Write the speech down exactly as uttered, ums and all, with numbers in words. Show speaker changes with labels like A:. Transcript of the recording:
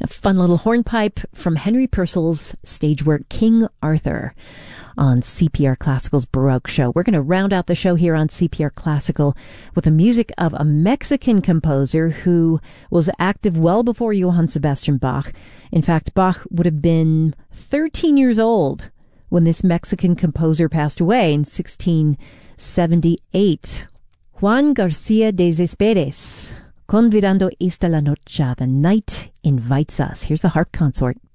A: A fun little hornpipe from Henry Purcell's stage work King Arthur on C P R Classical's Baroque Show. We're going to round out the show here on C P R Classical with the music of a Mexican composer who was active well before Johann Sebastian Bach. In fact, Bach would have been thirteen years old when this Mexican composer passed away in sixteen seventy-eight. Juan Garcia de Céspedes, Convidando esta la noche, the night invites us. Here's the harp consort